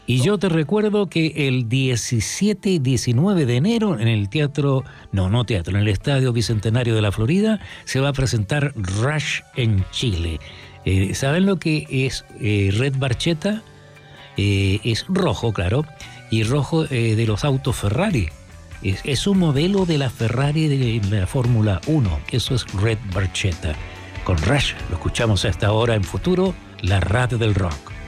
Y yo te recuerdo que el 17 y 19 de enero en el teatro, no teatro, en el Estadio Bicentenario de la Florida, se va a presentar Rush en Chile. ¿Saben lo que es Red Barchetta? Es rojo, claro, y rojo de los autos Ferrari. Es un modelo de la Ferrari de la Fórmula 1. Eso es Red Barchetta. Con Rush lo escuchamos a esta hora en Futuro, la radio del rock.